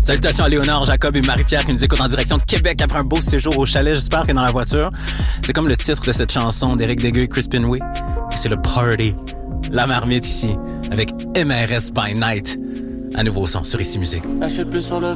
Salutations à Léonard, Jacob et Marie-Pierre qui nous écoutent en direction de Québec après un beau séjour au chalet. J'espère que dans la voiture. C'est comme le titre de cette chanson d'Éric Degueux et Crispin Way. C'est le party. La marmite ici avec MRS by Night. À nouveau son sur Ici Musique. Achète plus sur le